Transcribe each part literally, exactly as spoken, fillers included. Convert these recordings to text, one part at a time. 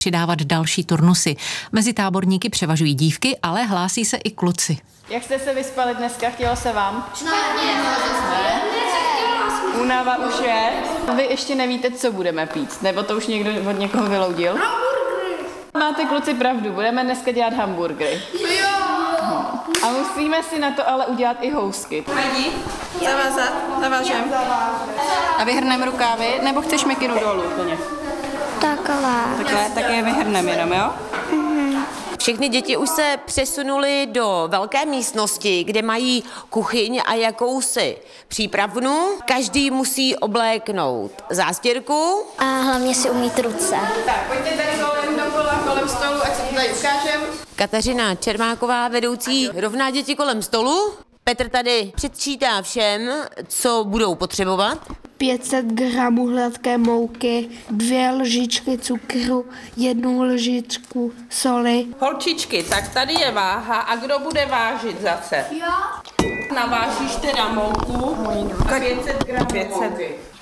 přidávat další turnusy. Mezi táborníky převažují dívky, ale hlásí se i kluci. Jak jste se vyspali dneska? Chtělo se vám? Špatně. Ne? Únava už je. Vy ještě nevíte, co budeme pít, nebo to už někdo od někoho vyloudil? Hamburgery. Máte kluci pravdu, budeme dneska dělat hamburgery. Jo. A musíme si na to ale udělat i housky. Majdi, zavázat, zavážem. A vyhrneme rukávy, nebo chceš mikinu dolů úplně? Takhle. Takhle, tak je vyhrneme jenom, jo? Všechny děti už se přesunuly do velké místnosti, kde mají kuchyň a jakousi přípravnu. Každý musí obléknout zástěrku. A hlavně si umýt ruce. Tak, pojďte tady kolem dokola, kolem stolu, ať se to tady ukážem. Kateřina Čermáková, vedoucí Rovná děti kolem stolu. Petr tady předčítá všem, co budou potřebovat. pět set gramů hladké mouky, dvě lžičky cukru, jednu lžičku soli. Holčičky, tak tady je váha a kdo bude vážit zase? Já. Navážíš teda mouku a pět set gramů pět set.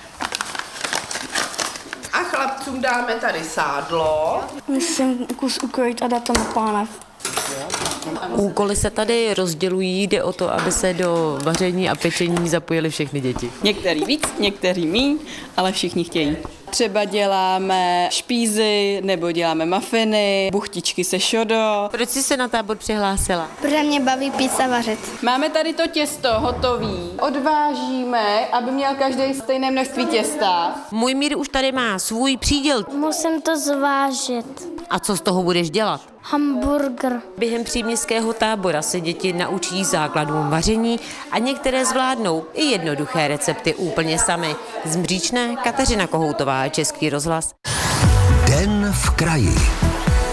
A chlapcům dáme tady sádlo. Musím kus ukrojit a dát to na pánev. Úkoly se tady rozdělují, jde o to, aby se do vaření a pečení zapojily všechny děti. Některý víc, některý míň, ale všichni chtějí. Třeba děláme špízy, nebo děláme mafiny, buchtičky se šodo. Proč jsi se na tábor přihlásila? Protože mě baví pít a vařit. Máme tady to těsto hotový. Odvážíme, aby měl každý stejné množství těsta. Můj Mír už tady má svůj příděl. Musím to zvážit. A co z toho budeš dělat? Hamburger. Během příměstského tábora se děti naučí základům vaření a některé zvládnou i jednoduché recepty úplně sami. Z Mříčné Kateřina Kohoutová, Český rozhlas. Den v kraji.